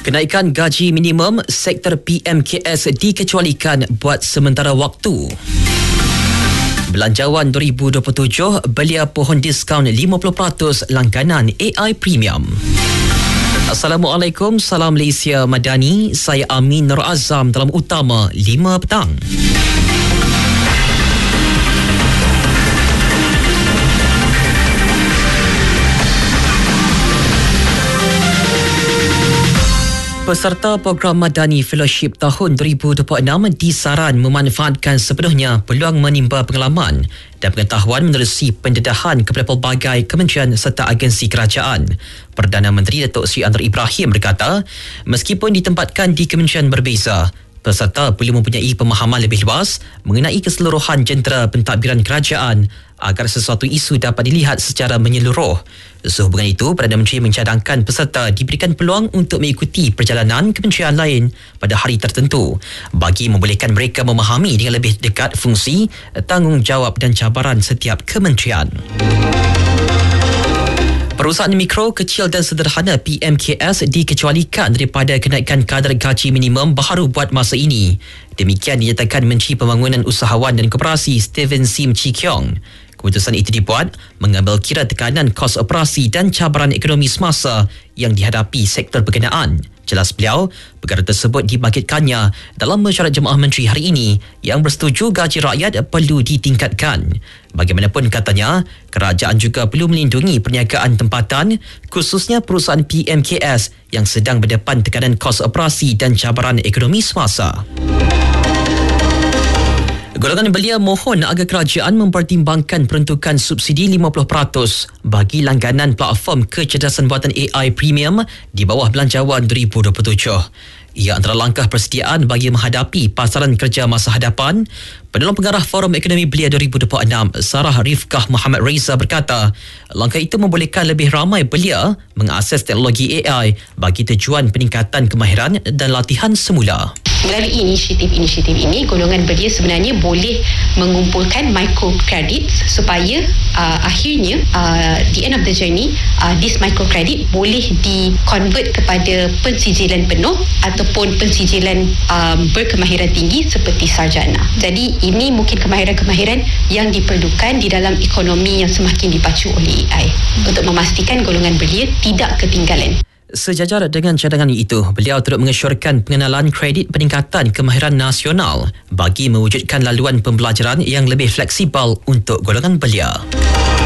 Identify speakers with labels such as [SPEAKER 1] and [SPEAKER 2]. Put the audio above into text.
[SPEAKER 1] Kenaikan gaji minimum sektor PMKS dikecualikan buat sementara waktu. Belanjawan 2027 belia pohon diskaun 50% langganan AI Premium. Assalamualaikum, salam Malaysia Madani. Saya Amin Nur Azam dalam Utama 5 petang. Peserta program Madani Fellowship tahun 2026 disaran memanfaatkan sepenuhnya peluang menimba pengalaman dan pengetahuan menerusi pendedahan kepada pelbagai kementerian serta agensi kerajaan. Perdana Menteri Datuk Seri Anwar Ibrahim berkata, meskipun ditempatkan di kementerian berbeza, peserta perlu mempunyai pemahaman lebih luas mengenai keseluruhan jentera pentadbiran kerajaan agar sesuatu isu dapat dilihat secara menyeluruh. Sehubungan itu, Perdana Menteri mencadangkan peserta diberikan peluang untuk mengikuti perjalanan kementerian lain pada hari tertentu bagi membolehkan mereka memahami dengan lebih dekat fungsi, tanggungjawab dan cabaran setiap kementerian. Perusahaan mikro, kecil dan sederhana PMKS dikecualikan daripada kenaikan kadar gaji minimum baharu buat masa ini. Demikian dinyatakan Menteri Pembangunan Usahawan dan Koperasi Steven Sim Chee Kiong. Keputusan itu dibuat mengambil kira tekanan kos operasi dan cabaran ekonomi semasa yang dihadapi sektor berkenaan. Jelas beliau, perkara tersebut dibangkitkannya dalam mesyuarat Jemaah Menteri hari ini yang bersetuju gaji rakyat perlu ditingkatkan. Bagaimanapun katanya, kerajaan juga perlu melindungi perniagaan tempatan, khususnya perusahaan PMKS yang sedang berdepan tekanan kos operasi dan cabaran ekonomi semasa. Golongan belia mohon agar kerajaan mempertimbangkan peruntukan subsidi 50% bagi langganan platform kecerdasan buatan AI Premium di bawah Belanjawan 2027. Ia antara langkah persediaan bagi menghadapi pasaran kerja masa hadapan. Penolong Pengarah Forum Ekonomi Belia 2026, Sarah Rifkah Muhammad Reza berkata, langkah itu membolehkan lebih ramai belia mengakses teknologi AI bagi tujuan peningkatan kemahiran dan latihan semula.
[SPEAKER 2] Melalui inisiatif ini, golongan belia sebenarnya boleh mengumpulkan microcredit supaya akhirnya the end of the journey, this microcredit boleh di-convert kepada pensijilan penuh ataupun pensijilan berkemahiran tinggi seperti sarjana. Jadi ini mungkin kemahiran-kemahiran yang diperlukan di dalam ekonomi yang semakin dipacu oleh AI untuk memastikan golongan belia tidak ketinggalan.
[SPEAKER 1] Sejajar dengan cadangan itu, beliau turut mengesyorkan pengenalan kredit peningkatan kemahiran nasional bagi mewujudkan laluan pembelajaran yang lebih fleksibel untuk golongan belia.